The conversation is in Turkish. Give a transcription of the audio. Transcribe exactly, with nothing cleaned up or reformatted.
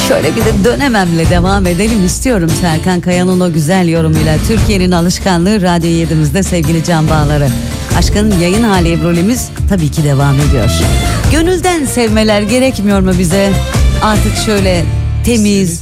Şöyle bir de dönememle devam edelim istiyorum Serkan Kaya'nın o güzel yorumuyla. Türkiye'nin alışkanlığı Radyo yedimizde sevgili Can Bağları. Aşkın yayın hali Ebru'lemiz tabii ki devam ediyor. Gönülden sevmeler gerekmiyor mu bize? Artık şöyle temiz,